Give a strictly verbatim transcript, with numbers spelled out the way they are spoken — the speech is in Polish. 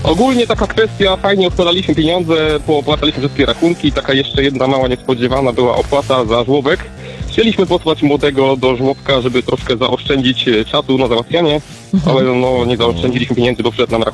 Ogólnie taka kwestia, fajnie odkładaliśmy pieniądze, poopłacaliśmy wszystkie rachunki, taka jeszcze jedna mała niespodziewana była opłata za żłobek. Chcieliśmy posłać młodego do żłobka, żeby troszkę zaoszczędzić czatu na załatwianie, ale no nie zaoszczędziliśmy pieniędzy, bo wszedł nam rachunek